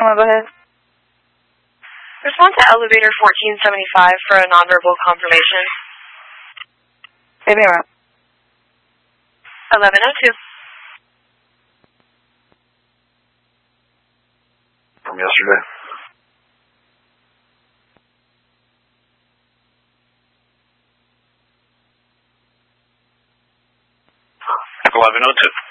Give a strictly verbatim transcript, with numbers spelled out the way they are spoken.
Go ahead. Respond to elevator fourteen seventy-five for a nonverbal confirmation. Give me a round. eleven oh two. From yesterday. eleven oh two.